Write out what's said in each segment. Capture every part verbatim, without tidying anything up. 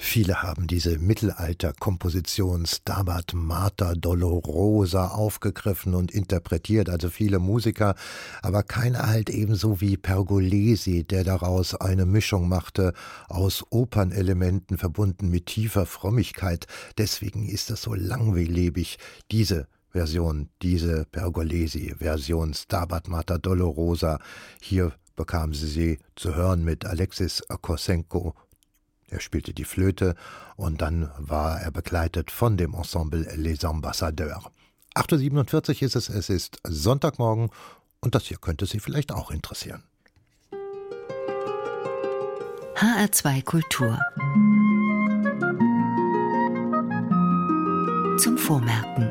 Viele haben diese Mittelalterkomposition Stabat Mater Dolorosa aufgegriffen und interpretiert, also viele Musiker, aber keiner halt ebenso wie Pergolesi, der daraus eine Mischung machte aus Opernelementen verbunden mit tiefer Frömmigkeit. Deswegen ist das so langlebig, diese Version, diese Pergolesi-Version Stabat Mater Dolorosa. Hier bekam sie sie zu hören mit Alexis Kosenko. Er spielte die Flöte und dann war er begleitet von dem Ensemble Les Ambassadeurs. acht Uhr siebenundvierzig ist es, es ist Sonntagmorgen und das hier könnte Sie vielleicht auch interessieren. H R zwei Kultur zum Vormerken.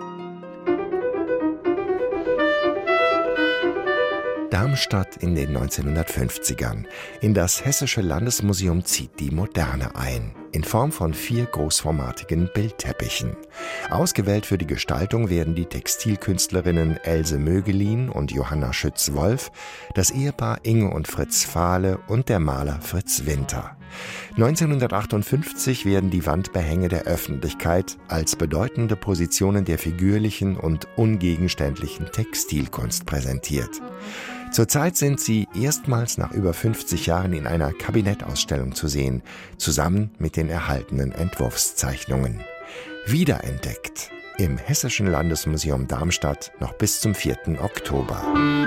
Darmstadt in den neunzehnhundertfünfzigern. In das Hessische Landesmuseum zieht die Moderne ein, in Form von vier großformatigen Bildteppichen. Ausgewählt für die Gestaltung werden die Textilkünstlerinnen Else Mögelin und Johanna Schütz-Wolf, das Ehepaar Inge und Fritz Fahle und der Maler Fritz Winter. neunzehnhundertachtundfünfzig werden die Wandbehänge der Öffentlichkeit als bedeutende Positionen der figürlichen und ungegenständlichen Textilkunst präsentiert. Zurzeit sind sie erstmals nach über fünfzig Jahren in einer Kabinettausstellung zu sehen, zusammen mit den erhaltenen Entwurfszeichnungen. Wiederentdeckt im Hessischen Landesmuseum Darmstadt noch bis zum vierten Oktober.